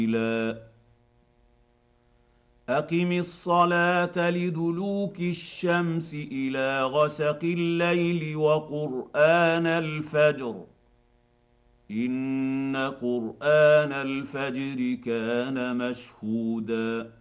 اقم الصلاه لدلوك الشمس الى غسق الليل وقران الفجر ان قران الفجر كان مشهودا